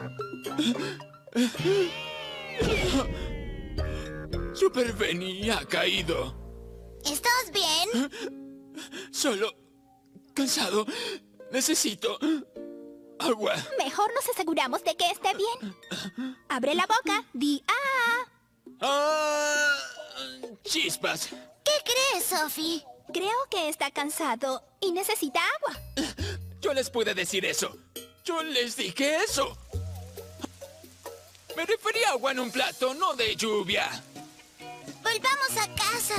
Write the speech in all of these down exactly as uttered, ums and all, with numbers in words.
Super Benny ha caído. ¿Estás bien? Solo cansado. Necesito agua. Mejor nos aseguramos de que esté bien. Abre la boca. Di ah. ¡Ah! ¡Chispas! ¿Qué crees, Sophie? Creo que está cansado y necesita agua. Yo les pude decir eso. Yo les dije eso. Me refería a agua en un plato, no de lluvia. Volvamos a casa.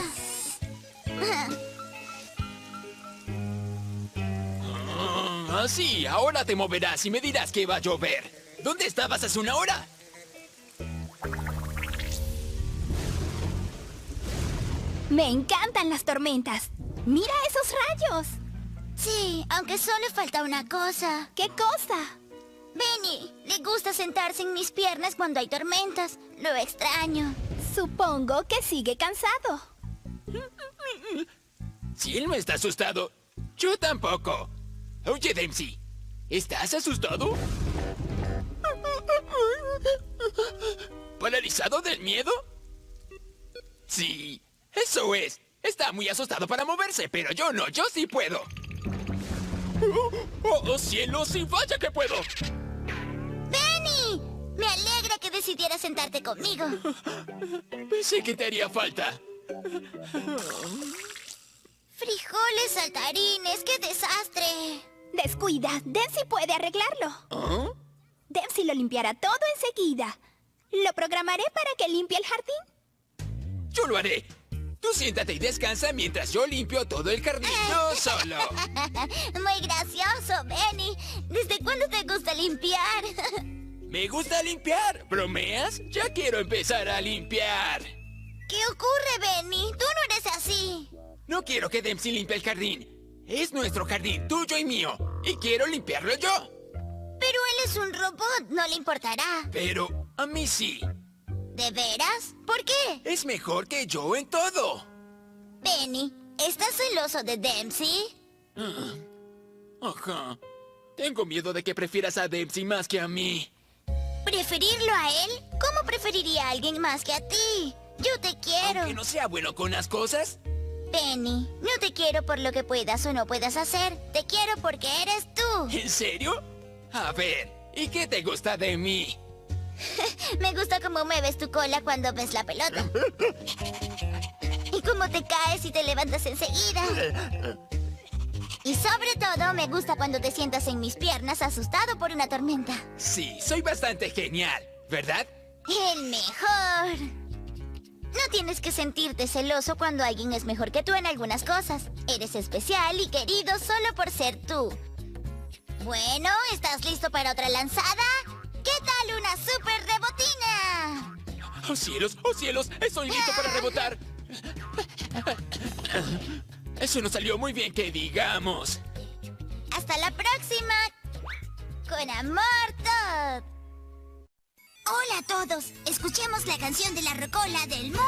Ah, sí, ahora te moverás y me dirás que va a llover. ¿Dónde estabas hace una hora? Me encantan las tormentas. ¡Mira esos rayos! Sí, aunque solo falta una cosa. ¿Qué cosa? Benny, le gusta sentarse en mis piernas cuando hay tormentas. Lo extraño. Supongo que sigue cansado. Si él no está asustado, yo tampoco. Oye, Dempsey, ¿estás asustado? ¿Paralizado del miedo? Sí, eso es. Está muy asustado para moverse, pero yo no, yo sí puedo. ¡Oh, oh cielo, sin falla que puedo! ¡Benny! Me alegra que decidieras sentarte conmigo. Pensé que te haría falta. Frijoles, saltarines, ¡qué desastre! Descuida, Dempsey puede arreglarlo. ¿Ah? Dempsey lo limpiará todo enseguida. Lo programaré para que limpie el jardín. Yo lo haré. Tú siéntate y descansa mientras yo limpio todo el jardín yo solo. Muy gracioso, Benny. ¿Desde cuándo te gusta limpiar? Me gusta limpiar. ¿Bromeas? Ya quiero empezar a limpiar. ¿Qué ocurre, Benny? Tú no eres así. No quiero que Dempsey limpie el jardín. Es nuestro jardín, tuyo y mío. Y quiero limpiarlo yo. Pero él es un robot, no le importará. Pero a mí sí. ¿De veras? ¿Por qué? Es mejor que yo en todo. Benny, ¿estás celoso de Dempsey? Ajá. Tengo miedo de que prefieras a Dempsey más que a mí. ¿Preferirlo a él? ¿Cómo preferiría a alguien más que a ti? Yo te quiero. Aunque no sea bueno con las cosas. Benny, no te quiero por lo que puedas o no puedas hacer. Te quiero porque eres tú. ¿En serio? A ver, ¿y qué te gusta de mí? Me gusta cómo mueves tu cola cuando ves la pelota. Y cómo te caes y te levantas enseguida. Y sobre todo, me gusta cuando te sientas en mis piernas asustado por una tormenta. Sí, soy bastante genial, ¿verdad? ¡El mejor! No tienes que sentirte celoso cuando alguien es mejor que tú en algunas cosas. Eres especial y querido solo por ser tú. Bueno, ¿estás listo para otra lanzada? ¿Qué tal una super rebotina? ¡Oh cielos! ¡Oh cielos! ¡Estoy listo para rebotar! Eso no salió muy bien que digamos. ¡Hasta la próxima! ¡Con amor, Todd! Hola a todos. Escuchemos la canción de la rocola del mundo.